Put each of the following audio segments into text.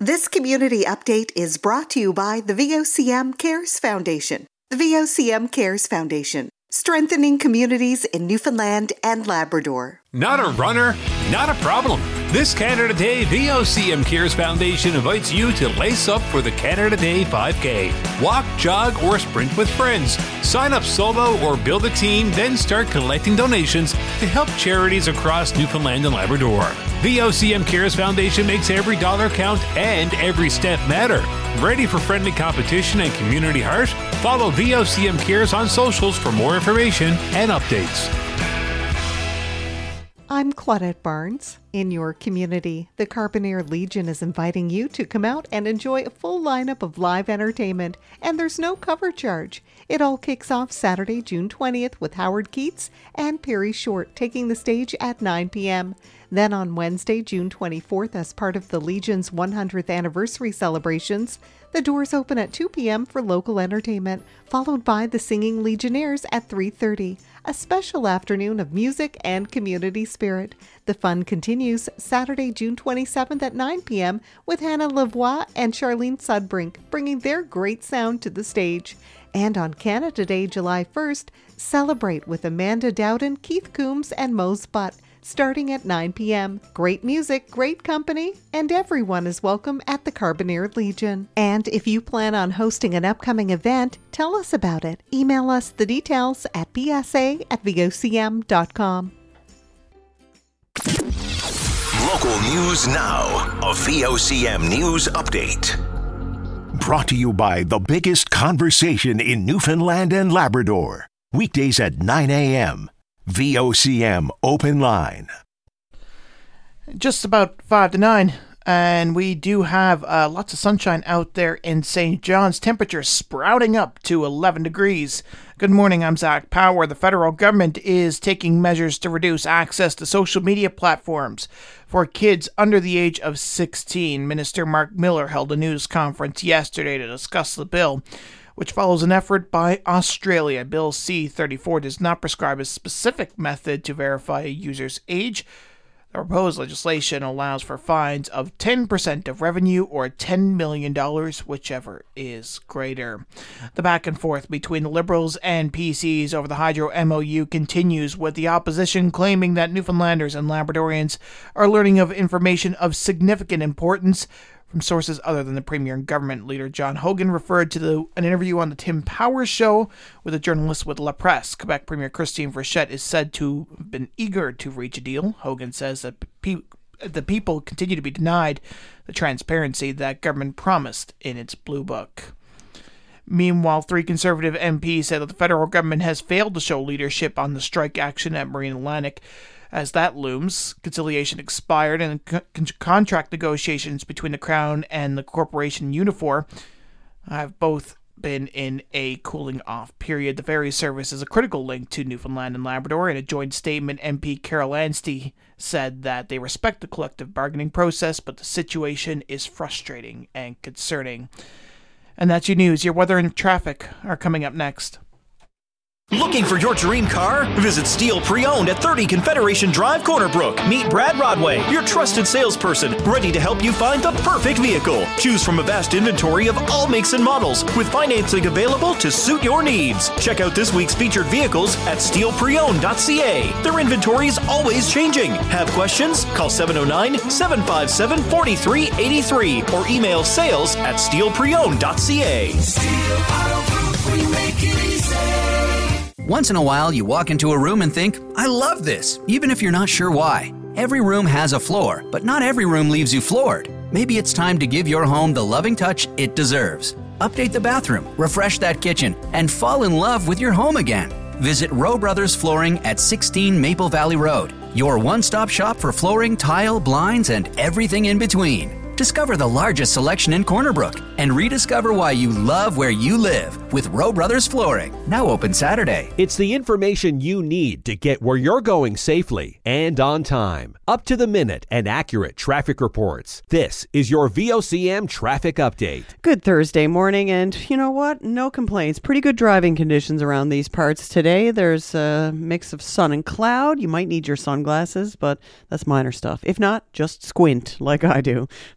This community update is brought to you by the VOCM Cares Foundation. The VOCM Cares Foundation, strengthening communities in Newfoundland and Labrador. Not a runner? Not a problem. This Canada Day, VOCM Cares Foundation invites you to lace up for the Canada Day 5K. Walk, jog, or sprint with friends. Sign up solo or build a team, then start collecting donations to help charities across Newfoundland and Labrador. VOCM Cares Foundation makes every dollar count and every step matter. Ready for friendly competition and community heart? Follow VOCM Cares on socials for more information and updates. I'm Claudette Barnes. In your community, the Carbonear Legion is inviting you to come out and enjoy a full lineup of live entertainment, and there's no cover charge. It all kicks off Saturday, June 20th with Howard Keats and Perry Short taking the stage at 9 p.m. Then on Wednesday, June 24th, as part of the Legion's 100th anniversary celebrations, the doors open at 2 p.m. for local entertainment, followed by the Singing Legionnaires at 3:30. A special afternoon of music and community spirit. The fun continues Saturday, June 27th at 9 p.m. with Hannah Lavoie and Charlene Sudbrink bringing their great sound to the stage. And on Canada Day, July 1st, celebrate with Amanda Dowden, Keith Coombs, and Mose Butt, starting at 9 p.m. Great music, great company, and everyone is welcome at the Carbonear Legion. And if you plan on hosting an upcoming event, tell us about it. Email us the details at bsa@vocm.com. Local news now. A VOCM news update. Brought to you by the biggest conversation in Newfoundland and Labrador. Weekdays at 9 a.m. VOCM Open Line. Just about 5 to 9, and we do have lots of sunshine out there in St. John's. Temperature sprouting up to 11 degrees. Good morning, I'm Zach Power. The federal government is taking measures to reduce access to social media platforms for kids under the age of 16. Minister Mark Miller held a news conference yesterday to discuss the bill, which follows an effort by Australia. Bill C-34 does not prescribe a specific method to verify a user's age. The proposed legislation allows for fines of 10% of revenue or $10 million, whichever is greater. The back and forth between the Liberals and PCs over the Hydro MOU continues, with the opposition claiming that Newfoundlanders and Labradorians are learning of information of significant importance from sources other than the Premier and government. Leader John Hogan referred to an interview on the Tim Powers Show with a journalist with La Presse. Quebec Premier Christine Frechette is said to have been eager to reach a deal. Hogan says that the people continue to be denied the transparency that government promised in its Blue Book. Meanwhile, 3 Conservative MPs said that the federal government has failed to show leadership on the strike action at Marine Atlantic. As that looms, conciliation expired and contract negotiations between the Crown and the corporation Unifor have both been in a cooling-off period. The ferry service is a critical link to Newfoundland and Labrador. In a joint statement, MP Carol Anstey said that they respect the collective bargaining process, but the situation is frustrating and concerning. And that's your news. Your weather and traffic are coming up next. Looking for your dream car? Visit Steel Pre-Owned at 30 Confederation Drive, Corner Brook. Meet Brad Rodway, your trusted salesperson, ready to help you find the perfect vehicle. Choose from a vast inventory of all makes and models, with financing available to suit your needs. Check out this week's featured vehicles at steelpreowned.ca. Their inventory is always changing. Have questions? Call 709-757-4383 or email sales@steelpreowned.ca. Steel Auto Group, we make it easy. Once in a while, you walk into a room and think, I love this, even if you're not sure why. Every room has a floor, but not every room leaves you floored. Maybe it's time to give your home the loving touch it deserves. Update the bathroom, refresh that kitchen, and fall in love with your home again. Visit Rowe Brothers Flooring at 16 Maple Valley Road, your one-stop shop for flooring, tile, blinds, and everything in between. Discover the largest selection in Corner Brook and rediscover why you love where you live with Rowe Brothers Flooring. Now open Saturday. It's the information you need to get where you're going safely and on time. Up to the minute and accurate traffic reports. This is your VOCM traffic update. Good Thursday morning, and you know what? No complaints. Pretty good driving conditions around these parts today. There's a mix of sun and cloud. You might need your sunglasses, but that's minor stuff. If not, just squint like I do.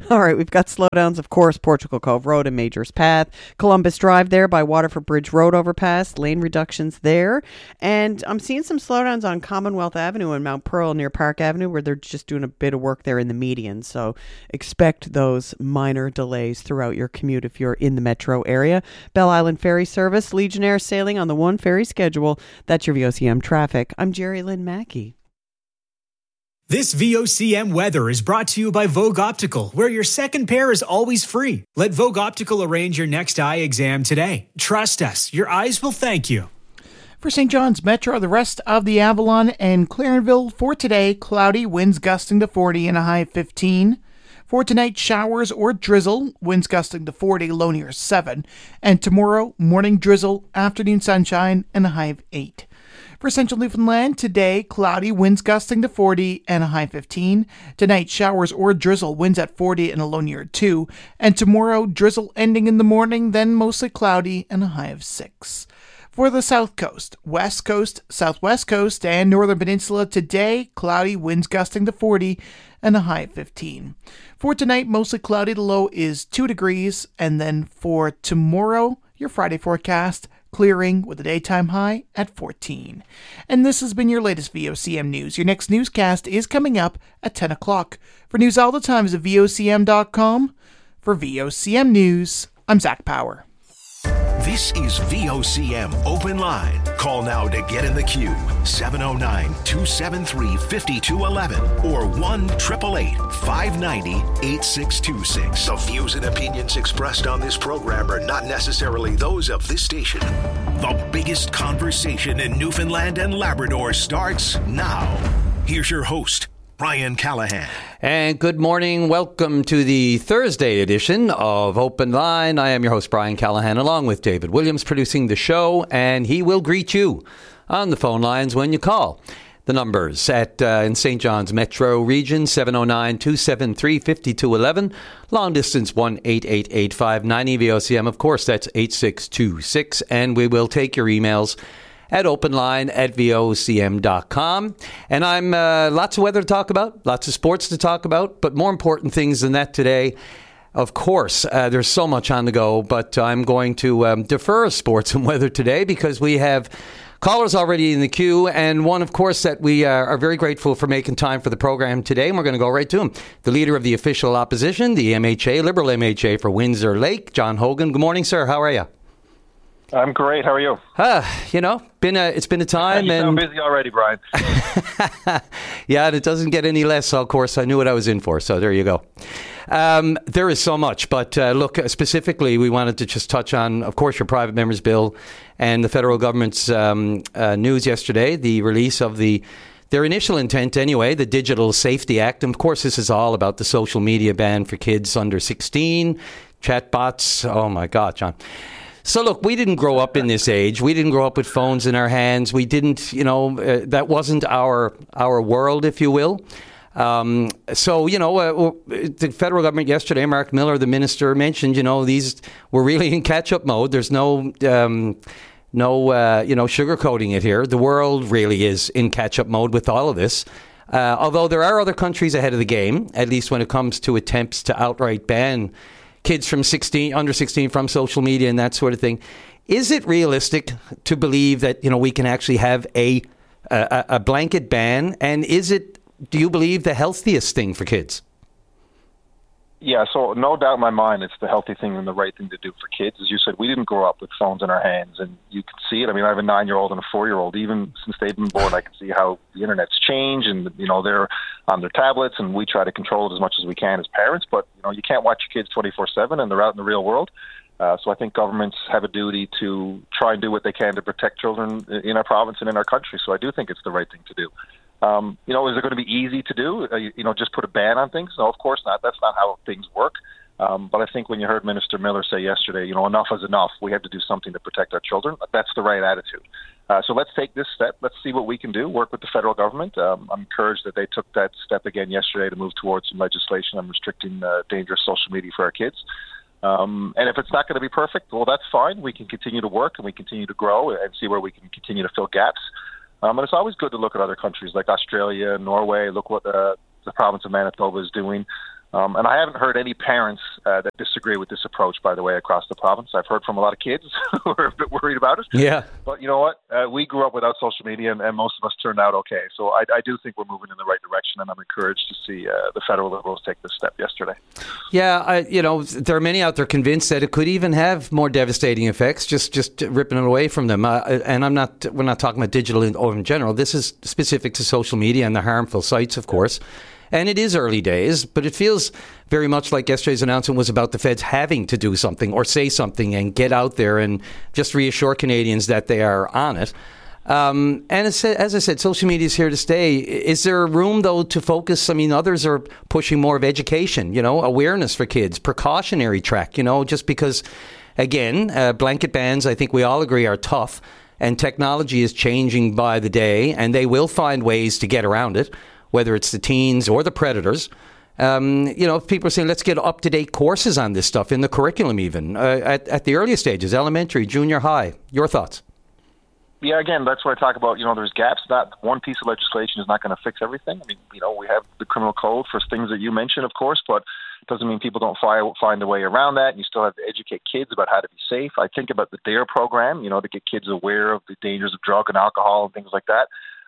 All right, we've got slowdowns, of course, Portugal Cove Road and Majors Path, Columbus Drive there by Waterford Bridge Road overpass, lane reductions there. And I'm seeing some slowdowns on Commonwealth Avenue and Mount Pearl near Park Avenue where they're just doing a bit of work there in the median. So expect those minor delays throughout your commute if you're in the metro area. Belle Island Ferry Service, Legionnaire sailing on the one ferry schedule. That's your VOCM traffic. I'm Jerry Lynn Mackey. This VOCM weather is brought to you by Vogue Optical, where your second pair is always free. Let Vogue Optical arrange your next eye exam today. Trust us, your eyes will thank you. For St. John's Metro, the rest of the Avalon and Clarenville for today, cloudy, winds gusting to 40 and a high of 15. For tonight, showers or drizzle, winds gusting to 40, low near 7. And tomorrow, morning drizzle, afternoon sunshine, and a high of 8. For central Newfoundland, today, cloudy, winds gusting to 40 and a high 15. Tonight, showers or drizzle, winds at 40 and a low near 2. And tomorrow, drizzle ending in the morning, then mostly cloudy and a high of 6. For the south coast, west coast, southwest coast, and northern peninsula, today, cloudy, winds gusting to 40 and a high of 15. For tonight, mostly cloudy, the low is 2 degrees. And then for tomorrow, your Friday forecast, clearing with a daytime high at 14. And this has been your latest VOCM news. Your next newscast is coming up at 10 o'clock. For news all the time, visit VOCM.com. For VOCM News, I'm Zach Power. This is VOCM Open Line. Call now to get in the queue. 709-273-5211 or 1-888-590-8626. The views and opinions expressed on this program are not necessarily those of this station. The biggest conversation in Newfoundland and Labrador starts now. Here's your host, Brian Callahan. And good morning. Welcome to the Thursday edition of Open Line. I am your host, Brian Callahan, along with David Williams producing the show, and he will greet you on the phone lines when you call. The numbers in St. John's Metro region, 709-273-5211. Long distance, 1-888-590-VOCM. Of course, that's 8626. And we will take your emails at openline@vocm.com. And I'm lots of weather to talk about, lots of sports to talk about, but more important things than that today. Of course, there's so much on the go, but I'm going to defer sports and weather today because we have callers already in the queue, and one, of course, that we are very grateful for making time for the program today, and we're going to go right to him. The leader of the official opposition, the MHA, Liberal MHA for Windsor Lake, John Hogan. Good morning, sir. How are you? I'm great. How are you? It's been a time. You sound busy already, Brian. Yeah, and it doesn't get any less. So, of course, I knew what I was in for. So there you go. There is so much. But look, specifically, we wanted to just touch on, of course, your private members bill and the federal government's news yesterday, the release of their initial intent anyway, the Digital Safety Act. And, of course, this is all about the social media ban for kids under 16, chatbots. Oh, my God, John. So, look, we didn't grow up in this age. We didn't grow up with phones in our hands. We didn't, that wasn't our world, if you will. The federal government yesterday, Mark Miller, the minister, mentioned, these we're really in catch-up mode. There's no sugarcoating it here. The world really is in catch-up mode with all of this. Although there are other countries ahead of the game, at least when it comes to attempts to outright ban kids from under 16 from social media and that sort of thing. Is it realistic to believe that, we can actually have a blanket ban? And do you believe, the healthiest thing for kids? Yeah, so no doubt in my mind it's the healthy thing and the right thing to do for kids. As you said, we didn't grow up with phones in our hands, and you can see it. I mean, I have a 9-year-old and a 4-year-old. Even since they've been born, I can see how the internet's changed, and, they're on their tablets, and we try to control it as much as we can as parents. But, you can't watch your kids 24/7, and they're out in the real world. So I think governments have a duty to try and do what they can to protect children in our province and in our country. So I do think it's the right thing to do. Is it going to be easy to do? Just put a ban on things? No, of course not. That's not how things work. But I think when you heard Minister Miller say yesterday, enough is enough. We have to do something to protect our children. That's the right attitude. So let's take this step. Let's see what we can do. Work with the federal government. I'm encouraged that they took that step again yesterday to move towards some legislation on restricting dangerous social media for our kids. And if it's not going to be perfect, well, that's fine. We can continue to work and we continue to grow and see where we can continue to fill gaps. And it's always good to look at other countries like Australia, Norway. Look what the province of Manitoba is doing. And I haven't heard any parents that disagree with this approach, by the way, across the province. I've heard from a lot of kids who are a bit worried about it. Yeah. But you know what? We grew up without social media, and most of us turned out okay. So I do think we're moving in the right direction, and I'm encouraged to see the federal Liberals take this step yesterday. Yeah, there are many out there convinced that it could even have more devastating effects, just ripping it away from them. And we're not talking about digital in general. This is specific to social media and the harmful sites, of course. And it is early days, but it feels very much like yesterday's announcement was about the feds having to do something or say something and get out there and just reassure Canadians that they are on it. And as I said, social media is here to stay. Is there room, though, to focus? I mean, others are pushing more of education, awareness for kids, precautionary track, just because, again, blanket bans, I think we all agree, are tough. And technology is changing by the day, and they will find ways to get around it, whether it's the teens or the predators. If people are saying, let's get up-to-date courses on this stuff in the curriculum even, at the earliest stages, elementary, junior high. Your thoughts? Yeah, again, that's where I talk about, there's gaps. That one piece of legislation is not going to fix everything. I mean, we have the criminal code for things that you mentioned, of course, but it doesn't mean people don't find a way around that. You still have to educate kids about how to be safe. I think about the DARE program, to get kids aware of the dangers of drug and alcohol and things like that.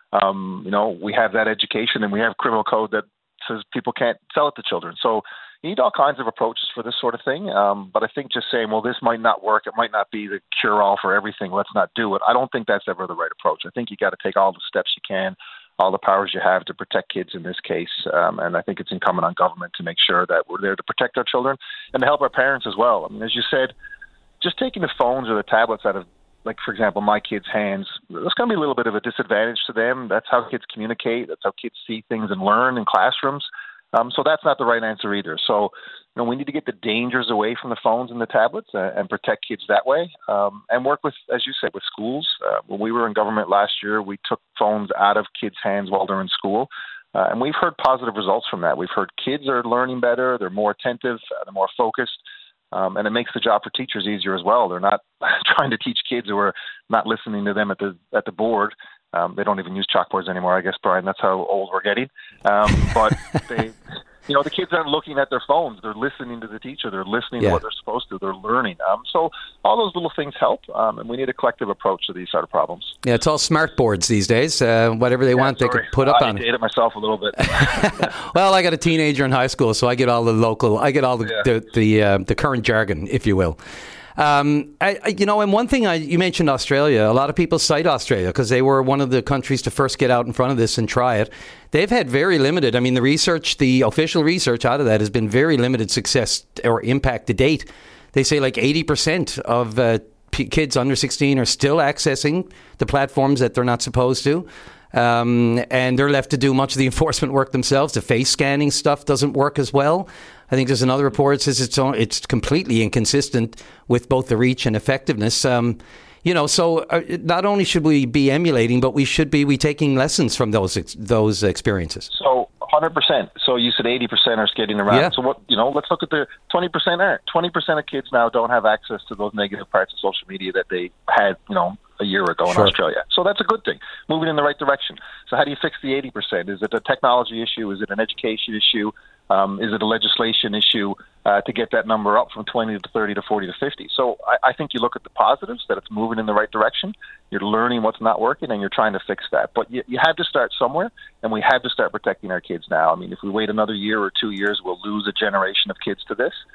We have that education, and we have criminal code that says people can't sell it to children. So you need all kinds of approaches for this sort of thing. But I think just saying, well, this might not work, it might not be the cure-all for everything, let's not do it. I don't think that's ever the right approach. I think you got to take all the steps you can, all the powers you have to protect kids in this case. And I think it's incumbent on government to make sure that we're there to protect our children and to help our parents as well. I mean, as you said, just taking the phones or the tablets out of, like, for example, my kids' hands, there's going to be a little bit of a disadvantage to them. That's how kids communicate. That's how kids see things and learn in classrooms. So that's not the right answer either. So, we need to get the dangers away from the phones and the tablets and protect kids that way. And work with, as you said, with schools. When we were in government last year, we took phones out of kids' hands while they're in school. And we've heard positive results from that. We've heard kids are learning better. They're more attentive. They're more focused. And it makes the job for teachers easier as well. They're not trying to teach kids who are not listening to them at the board. They don't even use chalkboards anymore, I guess, Brian. That's how old we're getting. But the kids aren't looking at their phones. They're listening to the teacher. They're listening to what they're supposed to. They're learning. So all those little things help. And we need a collective approach to these sort of problems. Yeah, it's all smart boards these days. Whatever they want, they can put up on it. I dated myself a little bit. Well, I got a teenager in high school, so I get all the current jargon, if you will. And one thing you mentioned Australia. A lot of people cite Australia because they were one of the countries to first get out in front of this and try it. They've had very limited. I mean, the official research out of that has been very limited success or impact to date. They say like 80% of kids under 16 are still accessing the platforms that they're not supposed to. And they're left to do much of the enforcement work themselves. The face scanning stuff doesn't work as well. I think there's another report that says it's completely inconsistent with both the reach and effectiveness. So not only should we be emulating, but we should be taking lessons from those experiences. So 100%. So you said 80% are skating around. Yeah. So let's look at the 20% aren't. 20% of kids now don't have access to those negative parts of social media that they had, a year ago in Australia. So that's a good thing. Moving in the right direction. So how do you fix the 80%? Is it a technology issue? Is it an education issue? Is it a legislation issue to get that number up from 20 to 30 to 40 to 50? So I think you look at the positives, that it's moving in the right direction. You're learning what's not working, and you're trying to fix that. But you have to start somewhere, and we have to start protecting our kids now. I mean, if we wait another year or 2 years, we'll lose a generation of kids to this.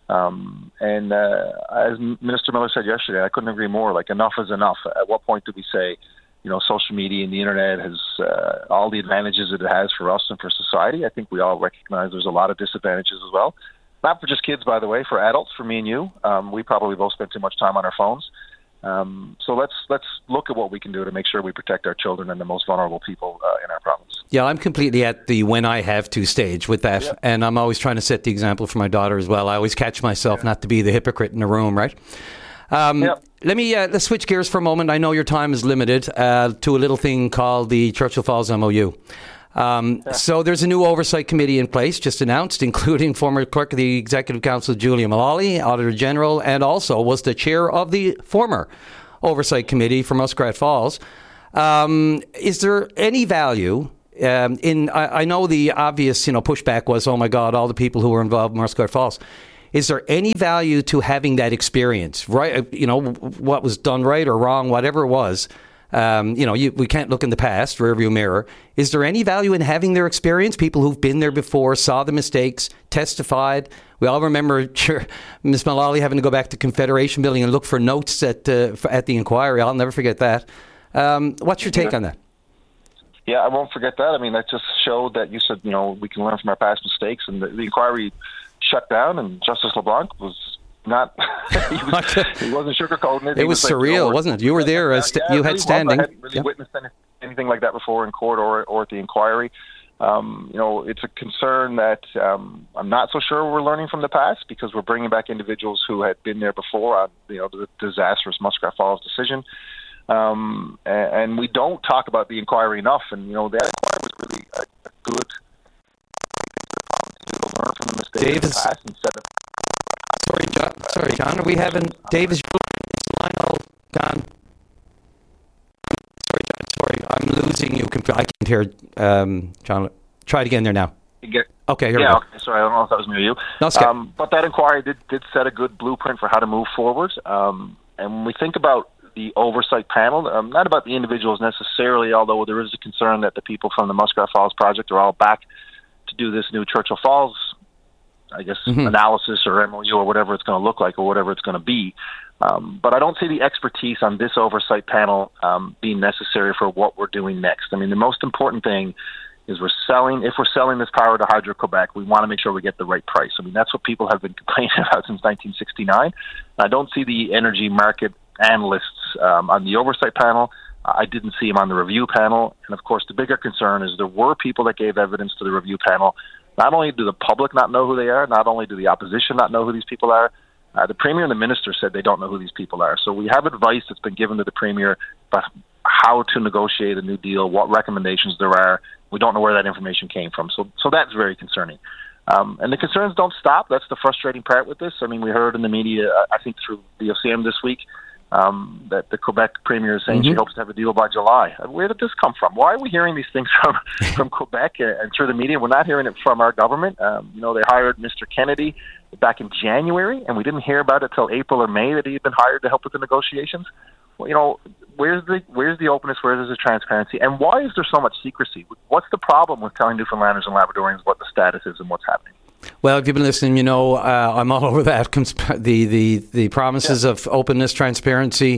As Minister Miller said yesterday, I couldn't agree more. Like, enough is enough. At what point do we say, social media and the internet has all the advantages that it has for us and for society? I think we all recognize there's a lot of disadvantages as well. Not for just kids, by the way, for adults, for me and you. We probably both spend too much time on our phones. So let's look at what we can do to make sure we protect our children and the most vulnerable people in our province. Yeah, I'm completely at the when I have to stage with that. Yep. And I'm always trying to set the example for my daughter as well. I always catch myself not to be the hypocrite in the room, right? Let's switch gears for a moment. I know your time is limited to a little thing called the Churchill Falls MOU. So there's a new oversight committee in place, just announced, including former clerk of the Executive Council, Julia Mullally, Auditor General, and also was the chair of the former oversight committee for Muskrat Falls. Is there any value I know the obvious, pushback was, oh my God, all the people who were involved in Muscat Falls. Is there any value to having that experience, right? What was done right or wrong, whatever it was. We can't look in the past, rearview mirror. Is there any value in having their experience? People who've been there before, saw the mistakes, testified. We all remember Ms. Mullally having to go back to Confederation Building and look for notes at the inquiry. I'll never forget that. What's your take on that? Yeah, I won't forget that. I mean, that just showed that you said, we can learn from our past mistakes, and the inquiry shut down, and Justice LeBlanc was not, he wasn't sugarcoating it. It was surreal, wasn't it? You were there, you had standing. I hadn't really witnessed anything like that before in court or at the inquiry. It's a concern that I'm not so sure we're learning from the past, because we're bringing back individuals who had been there before on, the disastrous Muskrat Falls decision. And we don't talk about the inquiry enough. And, that inquiry was really a good to learn from the mistakes of the past instead of... Sorry, John. Are we having... Dave, is your line all gone? Sorry, I'm losing you. I can't hear John. Try it again there now. Okay, here we go. Okay, sorry, I don't know if that was me or you. No, it's good. But that inquiry did set a good blueprint for how to move forward. And when we think about the oversight panel, not about the individuals necessarily, although there is a concern that the people from the Muskrat Falls project are all back to do this new Churchill Falls, I guess, analysis or MOU or whatever it's going to look like or whatever it's going to be. But I don't see the expertise on this oversight panel being necessary for what we're doing next. I mean, the most important thing is if we're selling this power to Hydro-Quebec, we want to make sure we get the right price. I mean, that's what people have been complaining about since 1969. I don't see the energy market analysts on the oversight panel. I didn't see them on the review panel. And of course, the bigger concern is there were people that gave evidence to the review panel. Not only do the public not know who they are, not only do the opposition not know who these people are, the Premier and the Minister said they don't know who these people are. So we have advice that's been given to the Premier about how to negotiate a new deal, what recommendations there are. We don't know where that information came from. So that's very concerning. And the concerns don't stop. That's the frustrating part with this. I mean, we heard in the media, I think through the OCM this week, that the Quebec Premier is saying she hopes to have a deal by July. Where did this come from? Why are we hearing these things from Quebec and through the media? We're not hearing it from our government. They hired Mr. Kennedy back in January, and we didn't hear about it till April or May that he had been hired to help with the negotiations. Well, where's the openness? Where is the transparency? And why is there so much secrecy? What's the problem with telling Newfoundlanders and Labradorians what the status is and what's happening? Well, if you've been listening, I'm all over that. The promises of openness, transparency,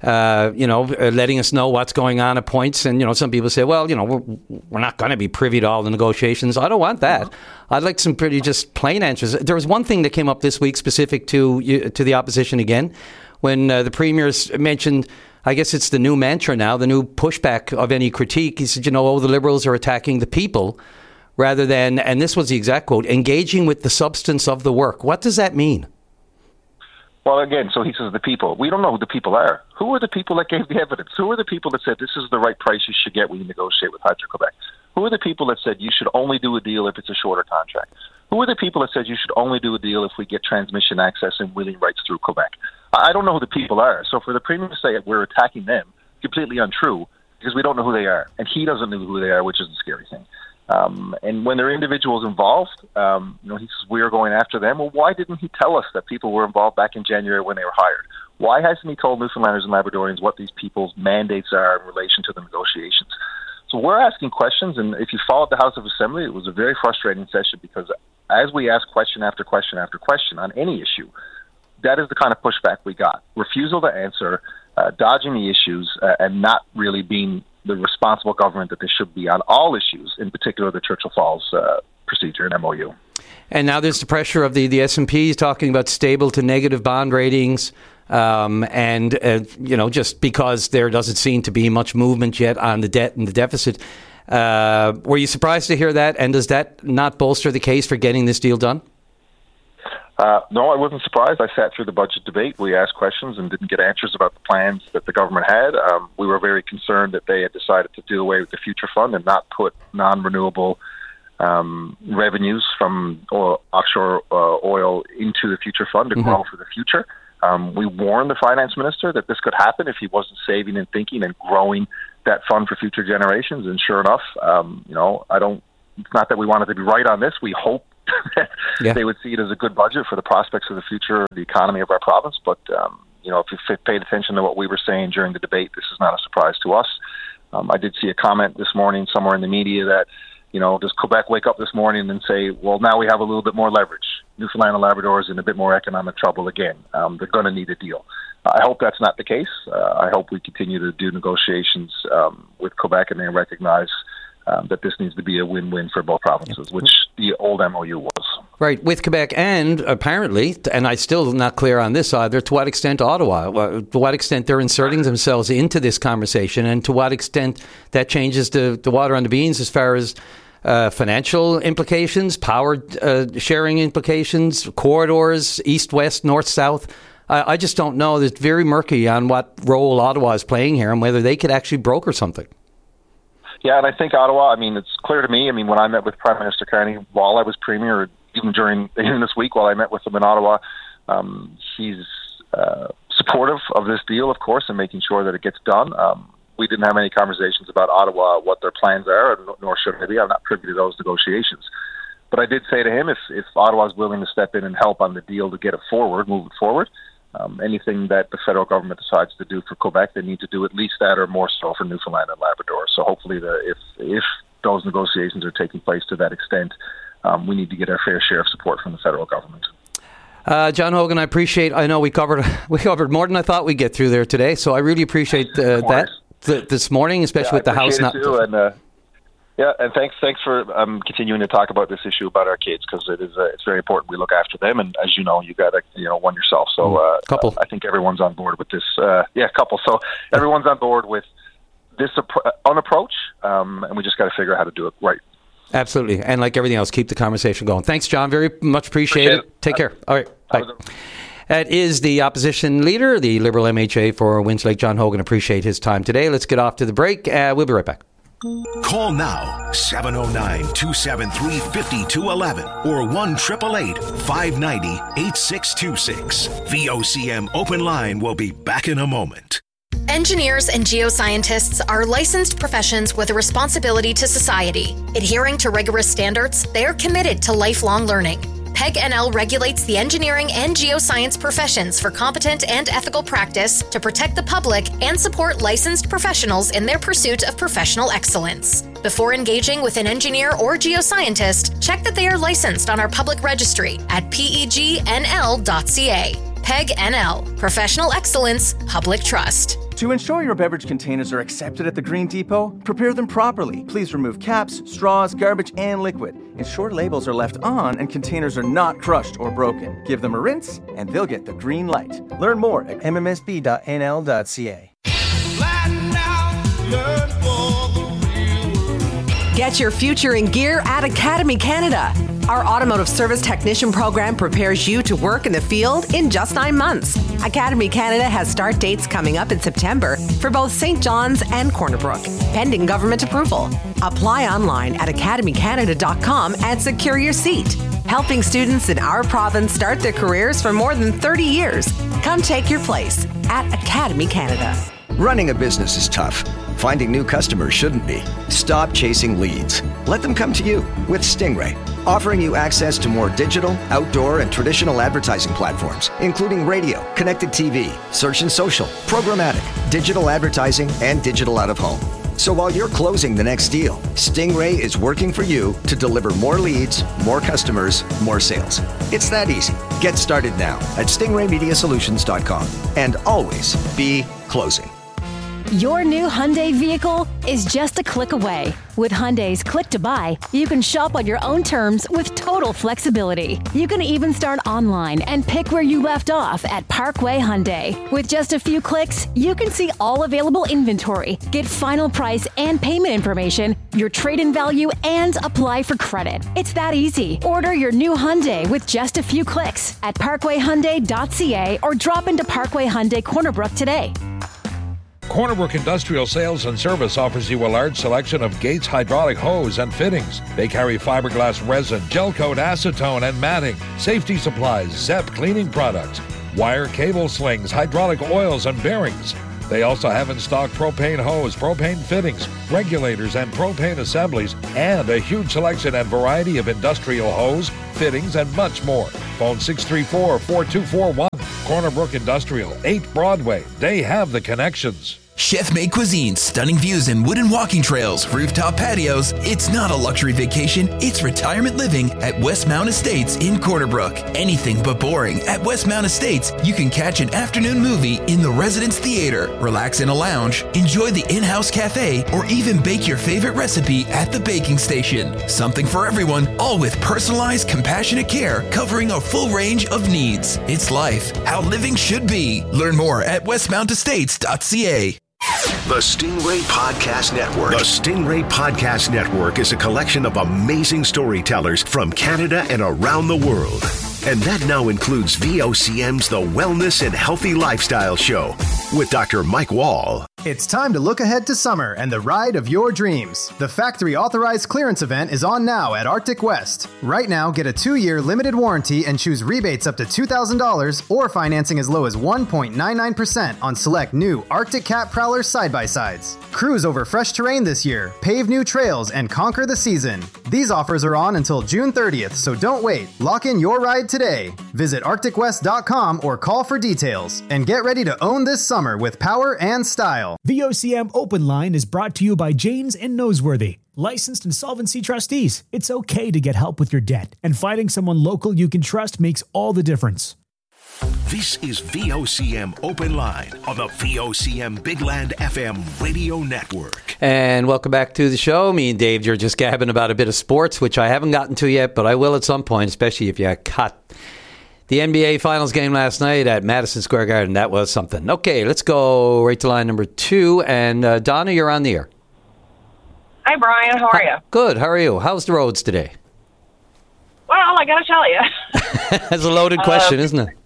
letting us know what's going on at points. And, some people say, well, we're not going to be privy to all the negotiations. I don't want that. I'd like some pretty just plain answers. There was one thing that came up this week specific to the opposition again, when the Premier's mentioned, I guess it's the new mantra now, the new pushback of any critique. He said, the Liberals are attacking the people, rather than, and this was the exact quote, engaging with the substance of the work. What does that mean? Well, again, so he says the people. We don't know who the people are. Who are the people that gave the evidence? Who are the people that said this is the right price you should get when you negotiate with Hydro-Quebec? Who are the people that said you should only do a deal if it's a shorter contract? Who are the people that said you should only do a deal if we get transmission access and wheeling rights through Quebec? I don't know who the people are. So for the Premier to say we're attacking them, completely untrue, because we don't know who they are. And he doesn't know who they are, which is the scary thing. And when there are individuals involved, he says we are going after them. Well, why didn't he tell us that people were involved back in January when they were hired? Why hasn't he told Newfoundlanders and Labradorians what these people's mandates are in relation to the negotiations? So we're asking questions, and if you followed the House of Assembly, it was a very frustrating session because as we ask question after question after question on any issue, that is the kind of pushback we got. Refusal to answer, dodging the issues, and not really being the responsible government that they should be on all issues, in particular the Churchill Falls procedure and MOU. And now there's the pressure of the S&P talking about stable to negative bond ratings, just because there doesn't seem to be much movement yet on the debt and the deficit. Were you surprised to hear that? And does that not bolster the case for getting this deal done? No, I wasn't surprised. I sat through the budget debate. We asked questions and didn't get answers about the plans that the government had. We were very concerned that they had decided to do away with the Future Fund and not put non-renewable revenues from offshore oil into the Future Fund to grow for the future. We warned the finance minister that this could happen if he wasn't saving and thinking and growing that fund for future generations. And sure enough, it's not that we wanted to be right on this. We hope that they would see it as a good budget for the prospects of the future of the economy of our province. But, if you paid attention to what we were saying during the debate, this is not a surprise to us. I did see a comment this morning somewhere in the media that, does Quebec wake up this morning and say, well, now we have a little bit more leverage. Newfoundland and Labrador is in a bit more economic trouble again. They're going to need a deal. I hope that's not the case. I hope we continue to do negotiations with Quebec and they recognize that this needs to be a win-win for both provinces, which the old MOU was. Right, with Quebec and apparently, and I'm still not clear on this either, to what extent Ottawa, to what extent they're inserting themselves into this conversation, and to what extent that changes the water on the beans as far as financial implications, power sharing implications, corridors, east-west, north-south. I just don't know. It's very murky on what role Ottawa is playing here and whether they could actually broker something. Yeah, and I think Ottawa, it's clear to me, when I met with Prime Minister Carney while I was Premier, or even this week while I met with him in Ottawa, he's supportive of this deal, of course, and making sure that it gets done. We didn't have any conversations about Ottawa, what their plans are, nor should I be. I'm not privy to those negotiations. But I did say to him, if Ottawa is willing to step in and help on the deal to get it forward, move it forward, anything that the federal government decides to do for Quebec, they need to do at least that or more so for Newfoundland and Labrador. So hopefully if those negotiations are taking place to that extent, we need to get our fair share of support from the federal government. John Hogan, I know we covered more than I thought we'd get through there today, so I really appreciate that this morning, especially with the House not... And thanks for continuing to talk about this issue about our kids, because it's very important we look after them. And as you know, you got one yourself. So couple. I think everyone's on board with this. Couple. So everyone's on board with this approach, and we just got to figure out how to do it right. Absolutely. And like everything else, keep the conversation going. Thanks, John. Very much appreciate it. Take care. All right. Bye. That is the opposition leader, the Liberal MHA for Winds Lake, John Hogan. Appreciate his time today. Let's get off to the break. We'll be right back. Call now 709-273-5211 or 1-888-590-8626. VOCM Open Line will be back in a moment. Engineers and geoscientists are licensed professions with a responsibility to society. Adhering to rigorous standards, they are committed to lifelong learning. PEG NL regulates the engineering and geoscience professions for competent and ethical practice to protect the public and support licensed professionals in their pursuit of professional excellence. Before engaging with an engineer or geoscientist, check that they are licensed on our public registry at pegnl.ca. PEG NL, Professional Excellence, Public Trust. To ensure your beverage containers are accepted at the Green Depot, prepare them properly. Please remove caps, straws, garbage, and liquid. Ensure labels are left on and containers are not crushed or broken. Give them a rinse and they'll get the green light. Learn more at mmsb.nl.ca. Get your future in gear at Academy Canada. Our automotive service technician program prepares you to work in the field in just 9 months. Academy Canada has start dates coming up in September for both St. John's and Corner Brook, pending government approval. Apply online at academycanada.com and secure your seat. Helping students in our province start their careers for more than 30 years. Come take your place at Academy Canada. Running a business is tough. Finding new customers shouldn't be. Stop chasing leads. Let them come to you with Stingray, offering you access to more digital, outdoor, and traditional advertising platforms, including radio, connected TV, search and social, programmatic, digital advertising, and digital out-of-home. So while you're closing the next deal, Stingray is working for you to deliver more leads, more customers, more sales. It's that easy. Get started now at stingraymediasolutions.com and always be closing. Your new Hyundai vehicle is just a click away. With Hyundai's Click to Buy, you can shop on your own terms with total flexibility. You can even start online and pick where you left off at Parkway Hyundai. With just a few clicks, you can see all available inventory, get final price and payment information, your trade-in value, and apply for credit. It's that easy. Order your new Hyundai with just a few clicks at parkwayhyundai.ca or drop into Parkway Hyundai Corner Brook today. Corner Brook Industrial Sales and Service offers you a large selection of Gates hydraulic hose and fittings. They carry fiberglass resin, gel coat, acetone, and matting, safety supplies, ZEP cleaning products, wire cable slings, hydraulic oils, and bearings. They also have in stock propane hose, propane fittings, regulators, and propane assemblies, and a huge selection and variety of industrial hose, fittings, and much more. Phone 634-4241. Corner Brook Industrial, 8 Broadway. They have the connections. Chef-made cuisine, stunning views and wooden walking trails, rooftop patios. It's not a luxury vacation, it's retirement living at Westmount Estates in Corner Brook. Anything but boring. At Westmount Estates, you can catch an afternoon movie in the Residence Theater, relax in a lounge, enjoy the in-house cafe, or even bake your favorite recipe at the baking station. Something for everyone, all with personalized, compassionate care covering a full range of needs. It's life, how living should be. Learn more at westmountestates.ca. The Stingray Podcast Network. The Stingray Podcast Network is a collection of amazing storytellers from Canada and around the world. And that now includes VOCM's The Wellness and Healthy Lifestyle Show with Dr. Mike Wall. It's time to look ahead to summer and the ride of your dreams. The factory authorized clearance event is on now at Arctic West. Right now, get a 2-year limited warranty and choose rebates up to $2,000 or financing as low as 1.99% on select new Arctic Cat Prowler side-by-sides. Cruise over fresh terrain this year, pave new trails, and conquer the season. These offers are on until June 30th, so don't wait. Lock in your ride today. Visit ArcticWest.com or call for details. And get ready to own this summer with power and style. VOCM Open Line is brought to you by Janes and Noseworthy. Licensed insolvency trustees. It's okay to get help with your debt, and finding someone local you can trust makes all the difference. This is VOCM Open Line on the VOCM Big Land FM radio network. And welcome back to the show. Me and Dave are just gabbing about a bit of sports, which I haven't gotten to yet, but I will at some point, especially if you caught the NBA Finals game last night at Madison Square Garden. That was something. Okay, let's go right to line number 2. And Donna, you're on the air. Hi, Brian. How are you? Good. How are you? How's the roads today? Well, I got to tell you. That's a loaded question, isn't it?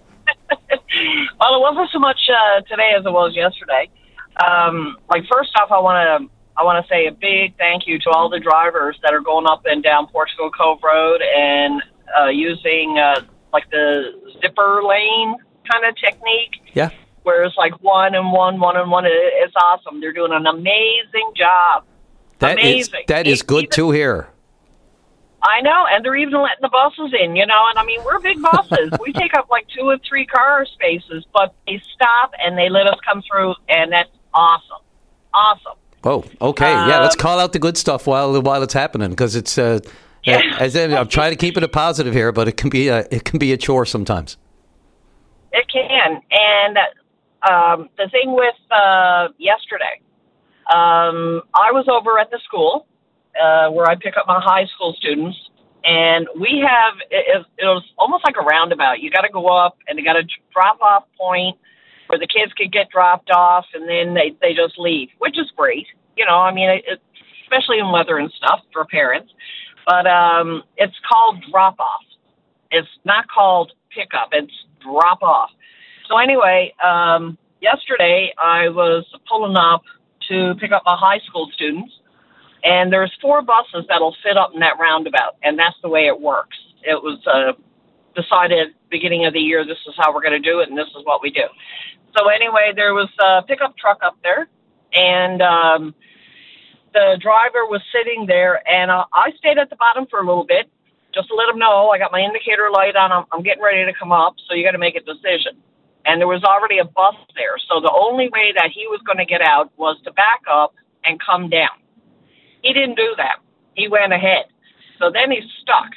Well, it wasn't so much today as it was yesterday. First off, I want to say a big thank you to all the drivers that are going up and down Portugal Cove Road and using the zipper lane kind of technique. Yeah. Where it's like one and one. It's awesome. They're doing an amazing job. Amazing. That is good to hear. I know, and they're even letting the buses in, and I mean, we're big buses. We take up like 2 or 3 car spaces, but they stop and they let us come through, and that's awesome. Awesome. Oh, okay. Yeah, let's call out the good stuff while it's happening, because it's, I'm trying to keep it a positive here, but it can be a chore sometimes. It can. And the thing with yesterday, I was over at the school, where I pick up my high school students, and we have, it was almost like a roundabout. You got to go up, and they got a drop-off point where the kids could get dropped off, and then they just leave, which is great. I mean, especially in weather and stuff for parents. But it's called drop-off. It's not called pickup. It's drop-off. So anyway, yesterday I was pulling up to pick up my high school students, and there's 4 buses that'll fit up in that roundabout, and that's the way it works. It was decided beginning of the year, this is how we're going to do it, and this is what we do. So anyway, there was a pickup truck up there, and the driver was sitting there, and I stayed at the bottom for a little bit, just to let him know I got my indicator light on, I'm getting ready to come up, so you got to make a decision. And there was already a bus there, so the only way that he was going to get out was to back up and come down. He didn't do that. He went ahead. So then he's stuck.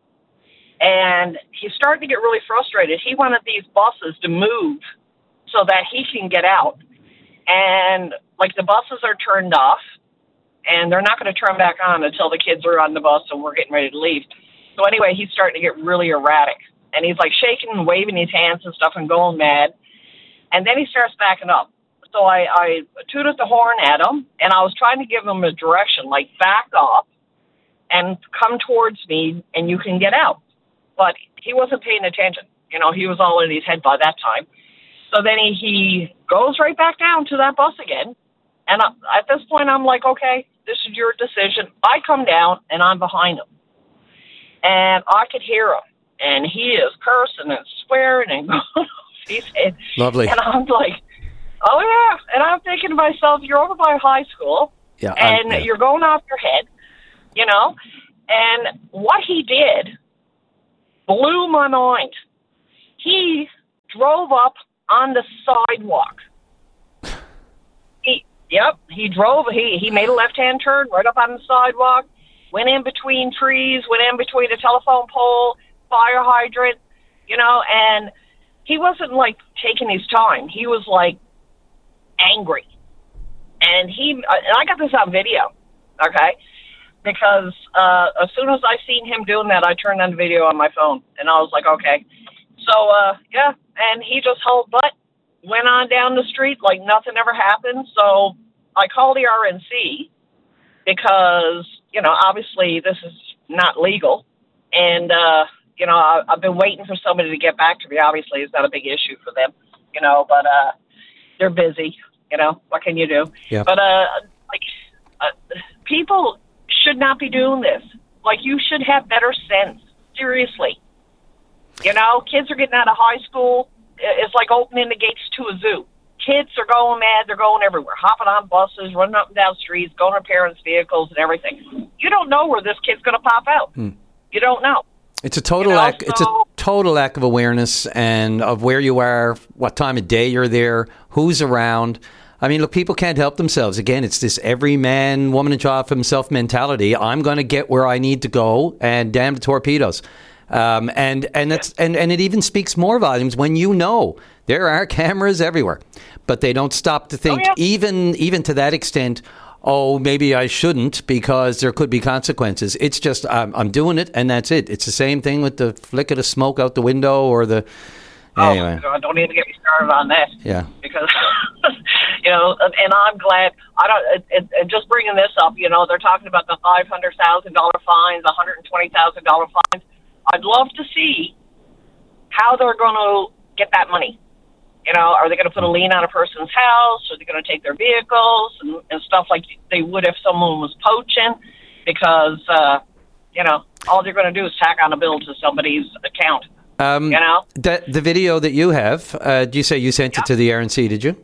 And he's starting to get really frustrated. He wanted these buses to move so that he can get out. And, the buses are turned off, and they're not going to turn back on until the kids are on the bus and we're getting ready to leave. So anyway, he's starting to get really erratic. And he's, shaking and waving his hands and stuff and going mad. And then he starts backing up. So I tooted the horn at him, and I was trying to give him a direction, back off and come towards me, and you can get out. But he wasn't paying attention. He was all in his head by that time. So then he goes right back down to that bus again. And at this point, I'm like, okay, this is your decision. I come down, and I'm behind him. And I could hear him, and he is cursing and swearing and going off his head. Lovely. And I'm like, Oh, yeah. And I'm thinking to myself, you're over by high school, and you're going off your head, you know. And what he did blew my mind. He drove up on the sidewalk. He drove. He made a left-hand turn right up on the sidewalk, went in between trees, went in between a telephone pole, fire hydrant, you know, and he wasn't, like, taking his time. He was, like, angry. And I got this on video, okay, because as soon as I seen him doing that, I turned on the video on my phone, and I was like, okay. So, and he just held butt, went on down the street like nothing ever happened. So I called the RNC because, you know, obviously this is not legal. And, you know, I've been waiting for somebody to get back to me. Obviously, it's not a big issue for them, you know, but they're busy, you know, what can you do? Yep. But, people should not be doing this. Like, you should have better sense. Seriously. You know, kids are getting out of high school. It's like opening the gates to a zoo. Kids are going mad. They're going everywhere, hopping on buses, running up and down streets, going to parents' vehicles and everything. You don't know where this kid's going to pop out. You don't know. It's a total lack. It's a total lack of awareness and of where you are, what time of day you're there, who's around. I mean, look, people can't help themselves. Again, it's this every man, woman, and child for himself mentality. I'm going to get where I need to go, and damn the torpedoes. And it even speaks more volumes when you know there are cameras everywhere, but they don't stop to think, even to that extent, oh, maybe I shouldn't because there could be consequences. It's just I'm doing it, and that's it. It's the same thing with the flick of the smoke out the window or the... Anyway. Oh, don't even get me started on that. Yeah. Because, you know, and I'm glad, just bringing this up, you know, they're talking about the $500,000 fines, $120,000 fines. I'd love to see how they're going to get that money. You know, are they going to put a lien on a person's house? Are they going to take their vehicles and stuff like they would if someone was poaching? Because, you know, all they're going to do is tack on a bill to somebody's account. You know? The video that you have, do you say you sent it to the RNC, did you?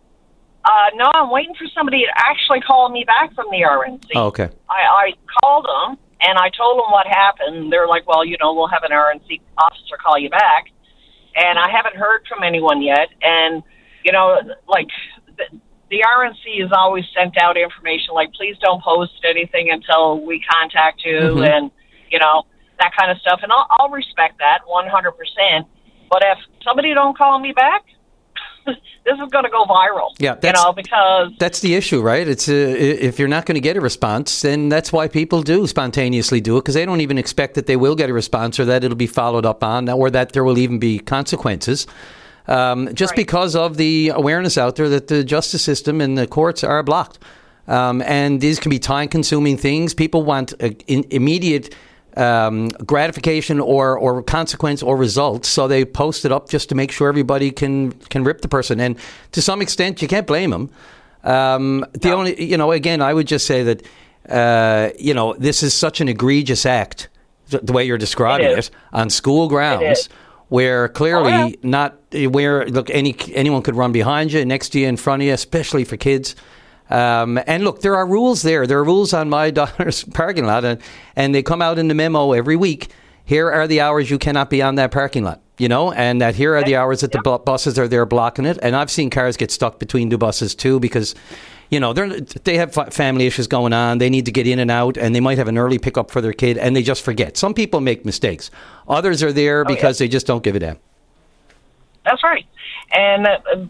No, I'm waiting for somebody to actually call me back from the RNC. Oh, okay. I called them, and I told them what happened. They're like, well, you know, we'll have an RNC officer call you back. And I haven't heard from anyone yet. And, you know, like, the RNC has always sent out information like, please don't post anything until we contact you, and, you know, that kind of stuff. And I'll respect that 100%. But if somebody don't call me back, this is going to go viral. Yeah, you know, because that's the issue, right? It's if you're not going to get a response, then that's why people do spontaneously do it, because they don't even expect that they will get a response or that it'll be followed up on or that there will even be consequences. Just because of the awareness out there that the justice system and the courts are blocked. And these can be time-consuming things. People want immediate gratification or consequence or results, so they post it up just to make sure everybody can rip the person. And to some extent, you can't blame them. Only, you know, again, I would just say that, you know, this is such an egregious act, the way you're describing it on school grounds, where clearly anyone could run behind you, next to you, in front of you, especially for kids. And look, there are rules there. There are rules on my daughter's parking lot, and they come out in the memo every week. Here are the hours you cannot be on that parking lot, you know, and that here are the hours that the buses are there blocking it. And I've seen cars get stuck between two buses too because, you know, they have family issues going on. They need to get in and out, and they might have an early pickup for their kid, and they just forget. Some people make mistakes. Others are there because they just don't give a damn. That's right. And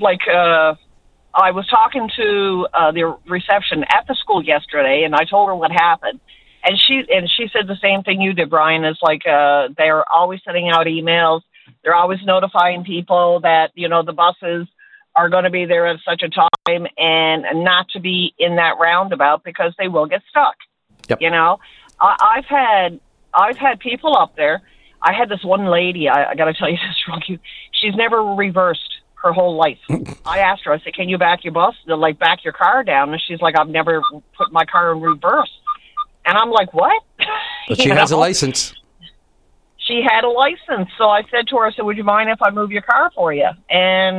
I was talking to the reception at the school yesterday, and I told her what happened. And she said the same thing you did, Brian, is like they're always sending out emails. They're always notifying people that, you know, the buses are going to be there at such a time and not to be in that roundabout because they will get stuck. Yep. You know, I've had people up there. I had this one lady, I got to tell you this real cute. She's never reversed her whole life. I asked her, I said, can you back your back your car down? And she's like, I've never put my car in reverse. And I'm like, what? But she has a license. She had a license. So I said to her, I said, would you mind if I move your car for you? And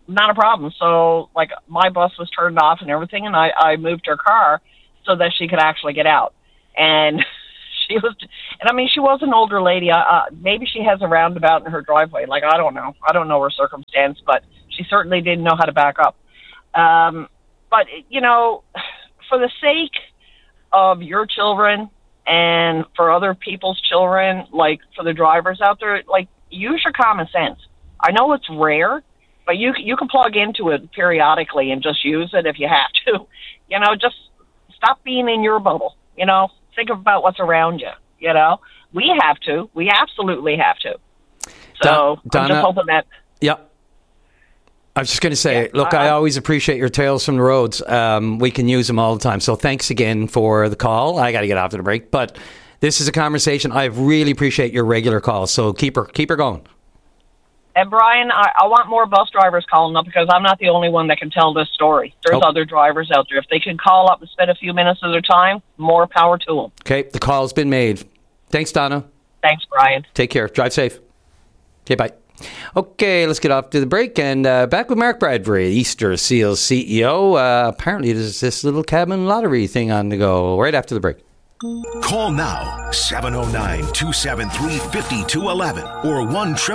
not a problem. So, like, my bus was turned off and everything, and I moved her car so that she could actually get out. And she was, and I mean, she was an older lady. Maybe she has a roundabout in her driveway. Like, I don't know. I don't know her circumstance, but she certainly didn't know how to back up. But, you know, for the sake of your children and for other people's children, like for the drivers out there, like, use your common sense. I know it's rare, but you can plug into it periodically and just use it if you have to. You know, just stop being in your bubble. You know, think about what's around you. You know, we have to. We absolutely have to. So Donna, I'm just hoping that. Yeah. I was just going to say, look, I always appreciate your tales from the roads. We can use them all the time. So thanks again for the call. I got to get after the break, but this is a conversation. I really appreciate your regular calls. So keep her going. And Brian, I want more bus drivers calling up because I'm not the only one that can tell this story. There's other drivers out there. If they can call up and spend a few minutes of their time, more power to them. Okay, the call's been made. Thanks, Donna. Thanks, Brian. Take care. Drive safe. Okay, bye. Okay, let's get off to the break and back with Mark Bradbury, Easter Seals CEO. Apparently there's this little cabin lottery thing on the go right after the break. Call now, 709-273-5211 or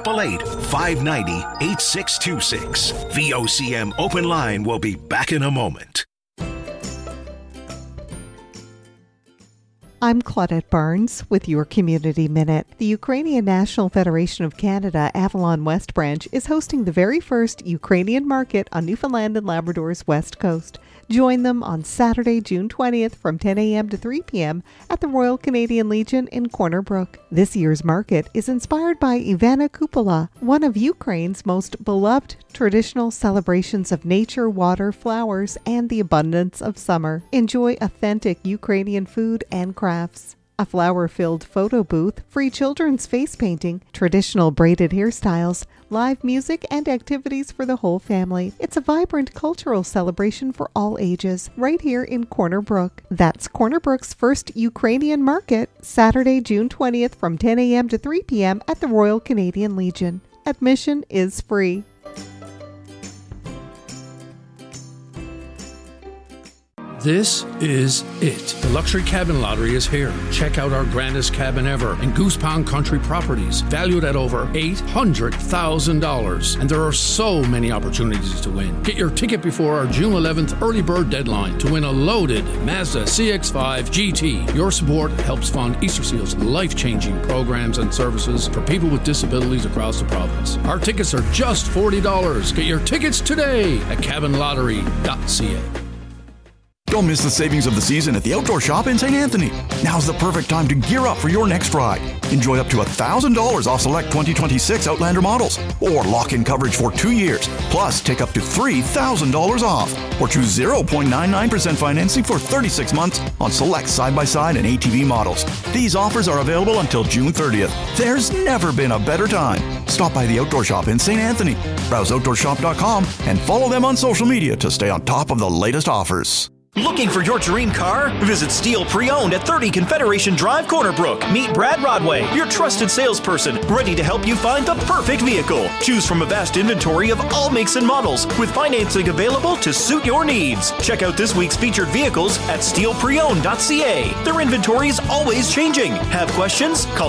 1-888-590-8626. VOCM Open Line will be back in a moment. I'm Claudette Barnes with your Community Minute. The Ukrainian National Federation of Canada Avalon West Branch is hosting the very first Ukrainian market on Newfoundland and Labrador's west coast. Join them on Saturday, June 20th from 10 a.m. to 3 p.m. at the Royal Canadian Legion in Corner Brook. This year's market is inspired by Ivana Kupala, one of Ukraine's most beloved traditional celebrations of nature, water, flowers, and the abundance of summer. Enjoy authentic Ukrainian food and crafts. A flower-filled photo booth, free children's face painting, traditional braided hairstyles, live music, and activities for the whole family. It's a vibrant cultural celebration for all ages, right here in Corner Brook. That's Corner Brook's first Ukrainian market, Saturday, June 20th from 10 a.m. to 3 p.m. at the Royal Canadian Legion. Admission is free. This is it. The Luxury Cabin Lottery is here. Check out our grandest cabin ever in Goose Pond Country Properties, valued at over $800,000. And there are so many opportunities to win. Get your ticket before our June 11th early bird deadline to win a loaded Mazda CX-5 GT. Your support helps fund Easter Seals' life-changing programs and services for people with disabilities across the province. Our tickets are just $40. Get your tickets today at cabinlottery.ca. Don't miss the savings of the season at the Outdoor Shop in St. Anthony. Now's the perfect time to gear up for your next ride. Enjoy up to $1,000 off select 2026 Outlander models, or lock in coverage for 2 years. Plus, take up to $3,000 off, or choose 0.99% financing for 36 months on select side-by-side and ATV models. These offers are available until June 30th. There's never been a better time. Stop by the Outdoor Shop in St. Anthony. Browse OutdoorShop.com and follow them on social media to stay on top of the latest offers. Looking for your dream car? Visit Steel Pre-Owned at 30 Confederation Drive, Corner Brook. Meet Brad Rodway, your trusted salesperson, ready to help you find the perfect vehicle. Choose from a vast inventory of all makes and models, with financing available to suit your needs. Check out this week's featured vehicles at steelpreowned.ca. Their inventory is always changing. Have questions? Call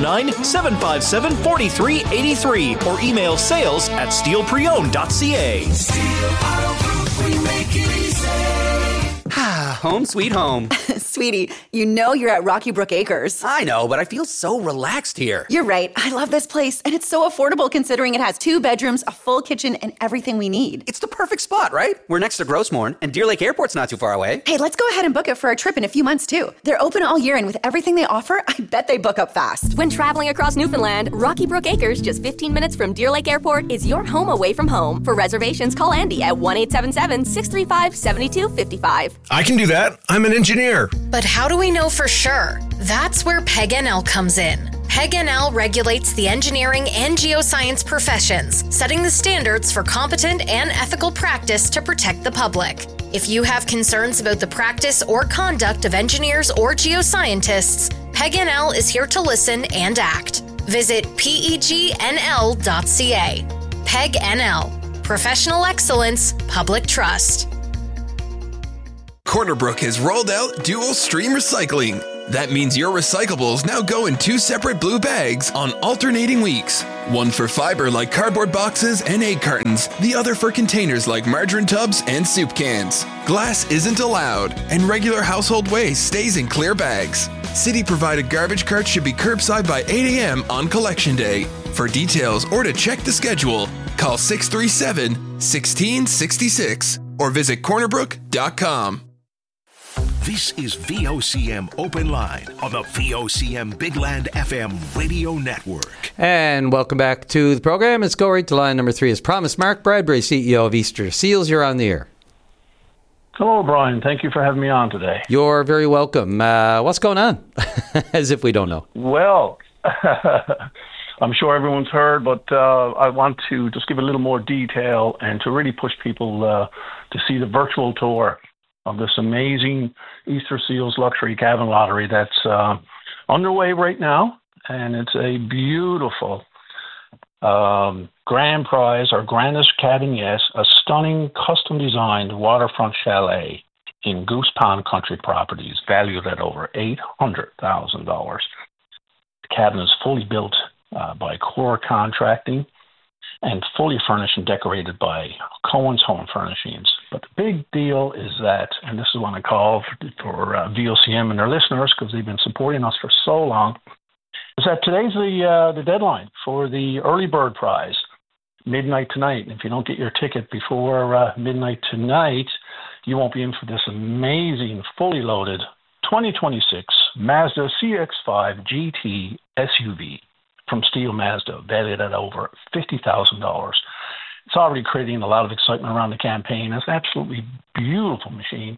709-757-4383 or email sales@steelpreowned.ca. Steel Auto Group, we make it easy. Home sweet home. Sweetie, you know you're at Rocky Brook Acres. I know, but I feel so relaxed here. You're right. I love this place, and it's so affordable considering it has 2 bedrooms, a full kitchen, and everything we need. It's the perfect spot, right? We're next to Grossmorn, and Deer Lake Airport's not too far away. Hey, let's go ahead and book it for a trip in a few months, too. They're open all year, and with everything they offer, I bet they book up fast. When traveling across Newfoundland, Rocky Brook Acres, just 15 minutes from Deer Lake Airport, is your home away from home. For reservations, call Andy at 1-877-635-7255. I can do that. I'm an engineer. But how do we know for sure? That's where PEG-NL comes in. PEG-NL regulates the engineering and geoscience professions, setting the standards for competent and ethical practice to protect the public. If you have concerns about the practice or conduct of engineers or geoscientists, PEG-NL is here to listen and act. Visit PEGNL.ca. PEG-NL. Professional excellence, public trust. Corner Brook has rolled out dual stream recycling. That means your recyclables now go in 2 separate blue bags on alternating weeks. One for fiber like cardboard boxes and egg cartons, the other for containers like margarine tubs and soup cans. Glass isn't allowed, and regular household waste stays in clear bags. City-provided garbage carts should be curbside by 8 a.m. on Collection Day. For details or to check the schedule, call 637-1666 or visit cornerbrook.com. This is VOCM Open Line on the VOCM Big Land FM radio network. And welcome back to the program. Let's go right to line number 3. As promised, Mark Bradbury, CEO of Easter Seals. You're on the air. Hello, Brian. Thank you for having me on today. You're very welcome. What's going on? As if we don't know. Well, I'm sure everyone's heard, but I want to just give a little more detail and to really push people to see the virtual tour of this amazing Easter Seals Luxury Cabin Lottery that's underway right now. And it's a beautiful grand prize, our grandest cabin, yes, a stunning custom-designed waterfront chalet in Goose Pond Country Properties, valued at over $800,000. The cabin is fully built by Core Contracting and fully furnished and decorated by Cohen's Home Furnishings. But the big deal is that, and this is what I call for VOCM and their listeners, because they've been supporting us for so long, is that today's the deadline for the early bird prize, midnight tonight. And if you don't get your ticket before midnight tonight, you won't be in for this amazing, fully loaded 2026 Mazda CX-5 GT SUV from Steel Mazda, valued at over $50,000. It's already creating a lot of excitement around the campaign. It's an absolutely beautiful machine.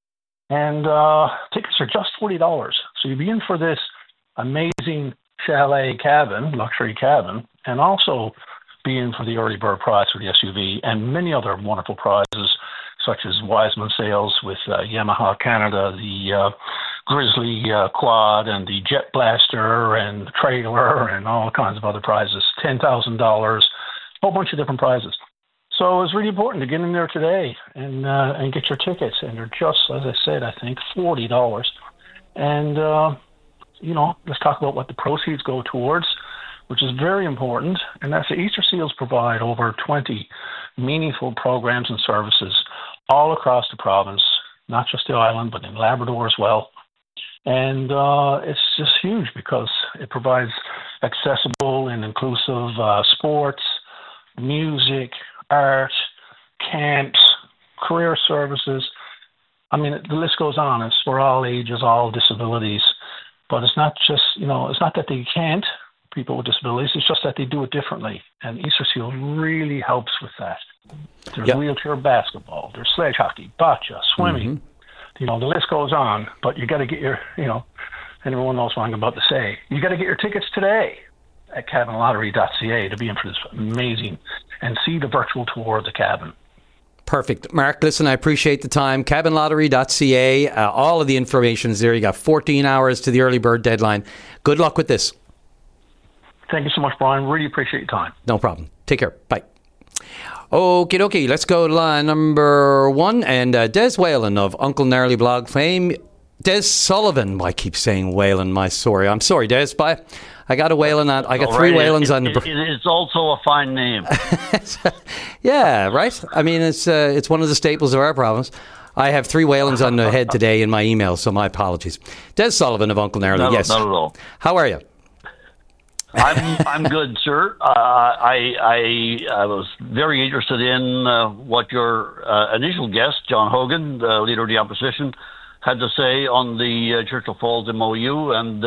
And tickets are just $40. So you'll be in for this amazing chalet cabin, luxury cabin, and also be in for the early bird prize for the SUV and many other wonderful prizes, such as Wiseman sales with Yamaha Canada, the Grizzly Quad, and the Jet Blaster, and the trailer, and all kinds of other prizes, $10,000, a whole bunch of different prizes. So it's really important to get in there today and get your tickets. And they're just, as I said, I think $40. And, let's talk about what the proceeds go towards, which is very important. And that's the Easter Seals provide over 20 meaningful programs and services all across the province, not just the island, but in Labrador as well. And it's just huge because it provides accessible and inclusive sports, music, art, camps, career services. I mean, the list goes on. It's for all ages, all disabilities. But it's not just, it's not that they can't, people with disabilities. It's just that they do it differently. And Easter Seal really helps with that. There's wheelchair basketball, there's sledge hockey, bocce, swimming. Mm-hmm. The list goes on, but you got to get your, and everyone knows what I'm about to say. You got to get your tickets today at cabinlottery.ca to be in for this amazing and see the virtual tour of the cabin. Perfect. Mark, listen, I appreciate the time. Cabinlottery.ca, all of the information is there. You got 14 hours to the early bird deadline. Good luck with this. Thank you so much, Brian. Really appreciate your time. No problem. Take care. Bye. Okie dokie, let's go to line number 1. And Des Whalen of Uncle Gnarly blog fame. Des Sullivan. I keep saying Whalen, I'm sorry, Des. Bye. I got a Whalen on. I got 3 Whalens on the. It's also a fine name. Yeah, right. I mean, it's one of the staples of our province. I have 3 Whalens on the head today in my email, so my apologies. Des Sullivan of Uncle Gnarly. Yes. Not at all. How are you? I'm good, sir. I was very interested in what your initial guest, John Hogan, the Leader of the Opposition, had to say on the Churchill Falls MOU, and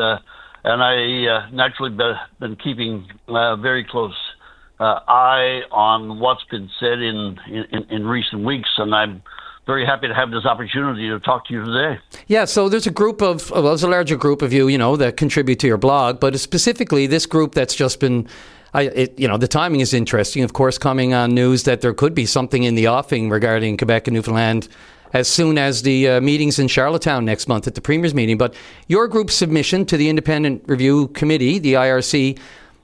I naturally been keeping very close eye on what's been said in recent weeks, and I'm very happy to have this opportunity to talk to you today. Yeah, so there's a larger group of you, that contribute to your blog, but specifically this group that's just been, the timing is interesting, of course, coming on news that there could be something in the offing regarding Quebec and Newfoundland as soon as the meetings in Charlottetown next month at the Premier's meeting. But your group's submission to the Independent Review Committee, the IRC,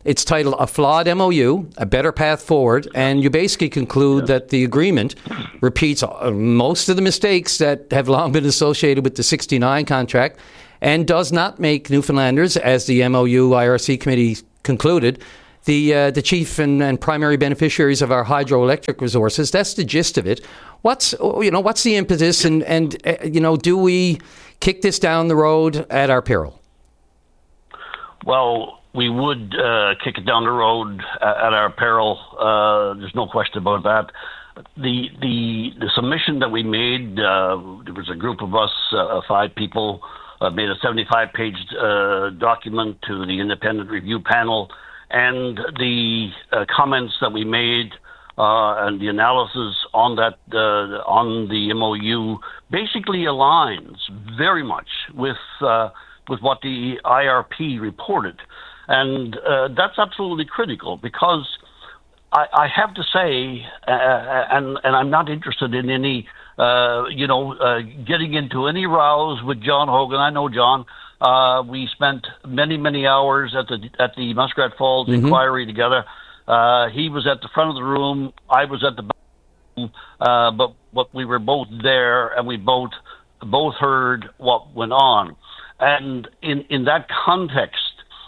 It's titled A Flawed MOU, A Better Path Forward, and you basically conclude that the agreement repeats most of the mistakes that have long been associated with the 69 contract and does not make Newfoundlanders, as the MOU IRC committee concluded, the chief and primary beneficiaries of our hydroelectric resources. That's the gist of it. What's the impetus, and do we kick this down the road at our peril? Well, we would kick it down the road at our peril. There's no question about that. The submission that we made, there was a group of us, 5 people, made a 75-page document to the independent review panel, and the comments that we made and the analysis on that on the MOU basically aligns very much with what the IRP reported, and that's absolutely critical because I have to say, and I'm not interested in any getting into any rows with John Hogan. I know John. We spent many hours at the Muskrat Falls inquiry together. He was at the front of the room. I was at the back room, but we were both there, and we both heard what went on. And in that context,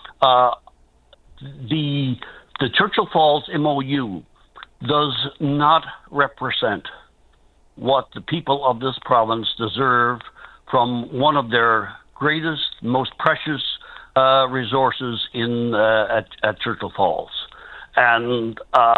the Churchill Falls MOU does not represent what the people of this province deserve from one of their greatest, most precious resources at Churchill Falls. And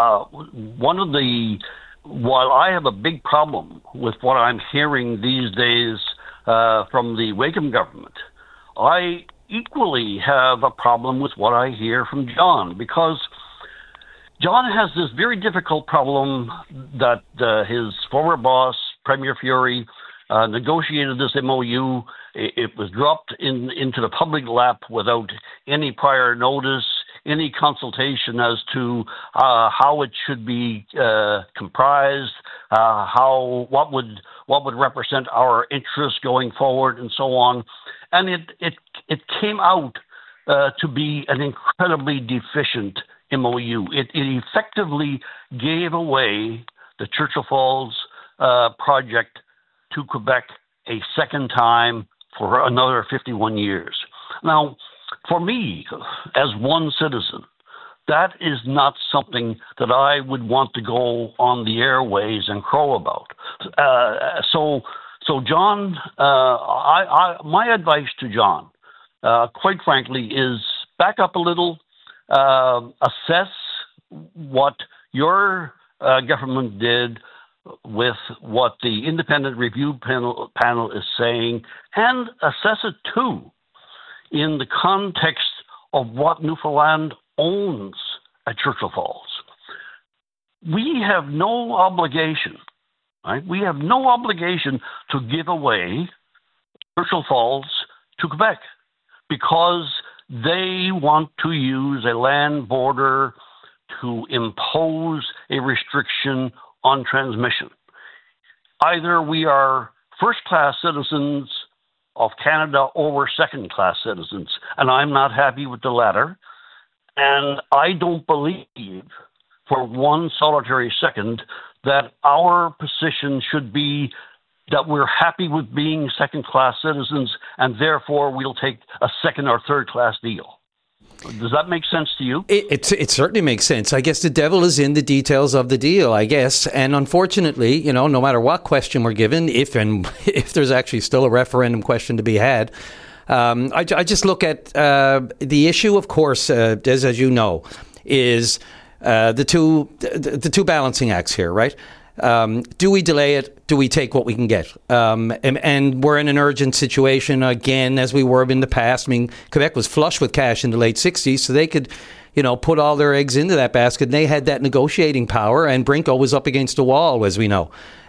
while I have a big problem with what I'm hearing these days from the Wakeham government, I equally have a problem with what I hear from John, because John has this very difficult problem that his former boss, Premier Fury, negotiated this MOU. It was dropped into the public lap without any prior notice, any consultation as to how it should be comprised, what would represent our interests going forward, and so on. And it came out to be an incredibly deficient MOU. It effectively gave away the Churchill Falls project to Quebec a second time for another 51 years. Now, for me, as one citizen, that is not something that I would want to go on the airways and crow about. So John, my advice to John, quite frankly, is back up a little, assess what your government did with what the independent review panel is saying, and assess it too in the context of what Newfoundland owns at Churchill Falls. We have no obligation, right? We have no obligation to give away Churchill Falls to Quebec because they want to use a land border to impose a restriction on transmission. Either we are first-class citizens of Canada or we're second-class citizens, and I'm not happy with the latter. And I don't believe for one solitary second that our position should be that we're happy with being second-class citizens and therefore we'll take a second or third-class deal. Does that make sense to you? It certainly makes sense. I guess the devil is in the details of the deal, I guess. And unfortunately, no matter what question we're given, if there's actually still a referendum question to be had, I just look at the issue, of course, as you know, is the two balancing acts here, right? Do we delay it? Do we take what we can get? And we're in an urgent situation again, as we were in the past. I mean, Quebec was flush with cash in the late 60s, so they could, put all their eggs into that basket. And they had that negotiating power, and Brinko was up against a wall, as we know.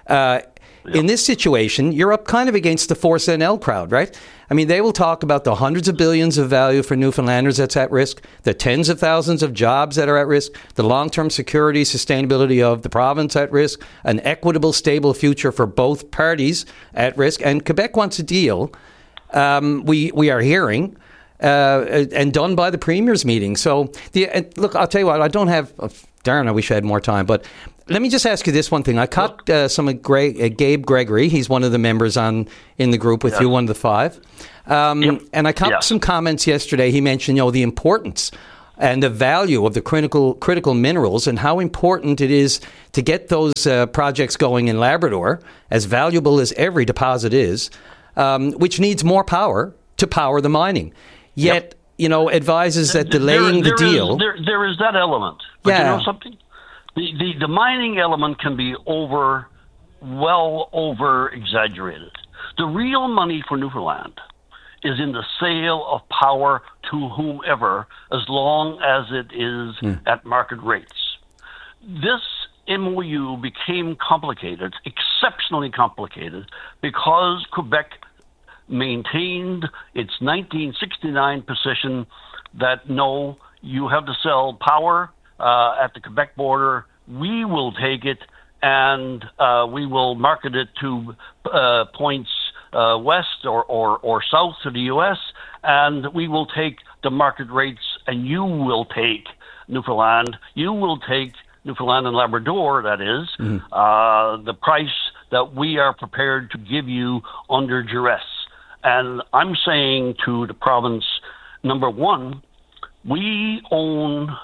In this situation, you're up kind of against the Force NL crowd, right? I mean, they will talk about the hundreds of billions of value for Newfoundlanders that's at risk, the tens of thousands of jobs that are at risk, the long-term security, sustainability of the province at risk, an equitable, stable future for both parties at risk. And Quebec wants a deal, we are hearing, and done by the Premier's meeting. So, look, I'll tell you what, I don't have... darn, I wish I had more time, but let me just ask you this one thing. I caught some of Gabe Gregory. He's one of the members in the group with you, one of the five. And I caught some comments yesterday. He mentioned, the importance and the value of the critical minerals and how important it is to get those projects going in Labrador, as valuable as every deposit is, which needs more power to power the mining. Yet, advises that delaying the deal... There is that element. But you know something? The mining element can be over exaggerated. The real money for Newfoundland is in the sale of power to whomever, as long as it is at market rates. This MOU became complicated, exceptionally complicated, because Quebec maintained its 1969 position that no, you have to sell power at the Quebec border. We will take it and we will market it to points west or south to the U.S., and we will take the market rates, and you will take Newfoundland. You will take Newfoundland and Labrador, that is, the price that we are prepared to give you under duress. And I'm saying to the province, number one, we own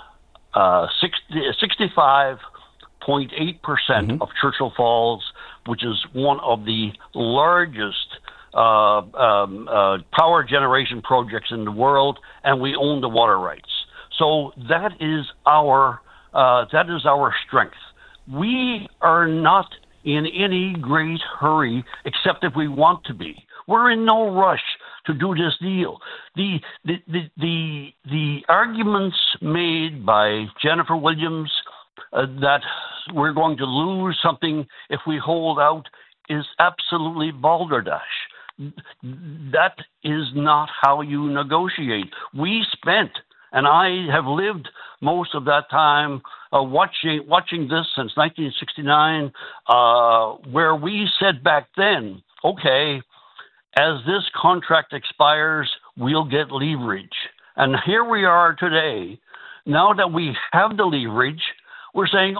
65.8% of Churchill Falls, which is one of the largest power generation projects in the world, and we own the water rights. So that is our strength. We are not in any great hurry, except if we want to be. We're in no rush to do this deal. The arguments made by Jennifer Williams that we're going to lose something if we hold out is absolutely balderdash. That is not how you negotiate. We spent, and I have lived most of that time watching this since 1969, where we said back then, okay, as this contract expires, we'll get leverage. And here we are today. Now that we have the leverage, we're saying,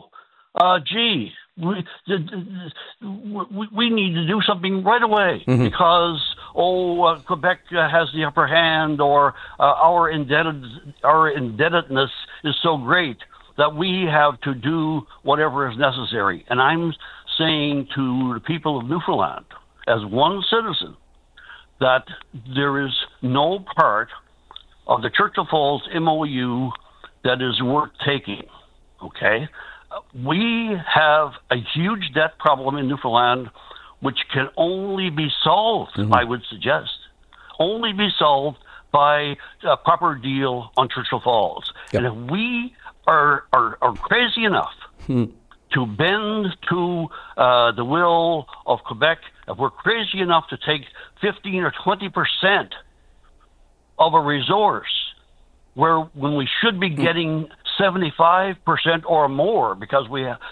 we need to do something right away because Quebec has the upper hand, or our indebtedness is so great that we have to do whatever is necessary. And I'm saying to the people of Newfoundland, as one citizen, that there is no part of the Churchill Falls MOU that is worth taking, okay? We have a huge debt problem in Newfoundland, which can only be solved, I would suggest, only be solved by a proper deal on Churchill Falls. Yep. And if we are crazy enough to bend to the will of Quebec, if we're crazy enough to take 15 or 20% of a resource, when we should be getting 75% or more, because we have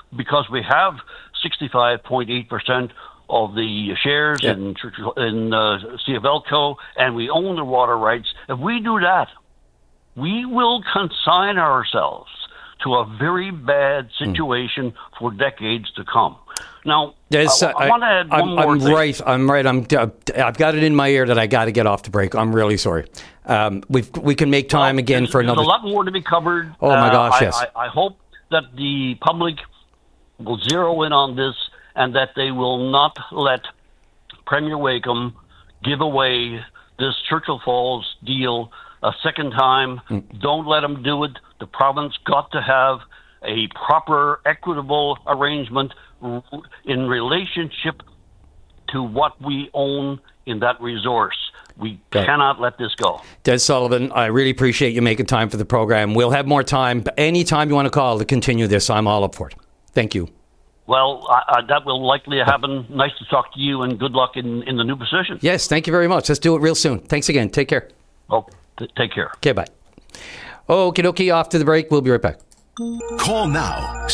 65.8% of the shares in CFLCO, and we own the water rights. If we do that, we will consign ourselves to a very bad situation for decades to come. Now, I want to add one more thing. I'm right. I've got it in my ear that I got to get off the break. I'm really sorry. We can make time again for another. There's a lot more to be covered. Oh my gosh, yes. I hope that the public will zero in on this, and that they will not let Premier Wakeham give away this Churchill Falls deal a second time. Don't let them do it. The province got to have a proper, equitable arrangement in relationship to what we own in that resource. We cannot let this go. Des Sullivan, I really appreciate you making time for the program. We'll have more time. Anytime you want to call to continue this, I'm all up for it. Thank you. Well, that will likely happen. Nice to talk to you, and good luck in the new position. Yes, thank you very much. Let's do it real soon. Thanks again. Take care. Oh, take care. Okay, bye. Okie dokie, off to the break. We'll be right back. Call now,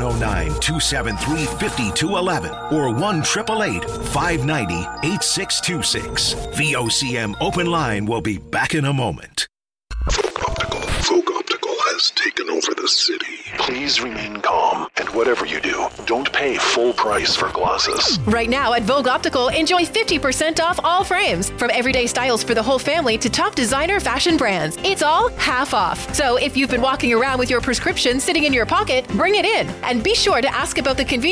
709-273-5211 or 1-888-590-8626. VOCM Open Line will be back in a moment. Vogue Optical has taken over the city. Please remain calm, and whatever you do, don't pay full price for glasses. Right now at Vogue Optical, enjoy 50% off all frames. From everyday styles for the whole family to top designer fashion brands. It's all half off. So if you've been walking around with your prescription sitting in your pocket, bring it in. And be sure to ask about the convenience